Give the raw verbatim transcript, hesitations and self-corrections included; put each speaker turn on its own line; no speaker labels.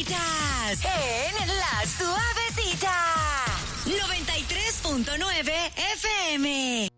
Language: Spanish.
Suavecitas en La Suavecita. noventa y tres punto nueve F M.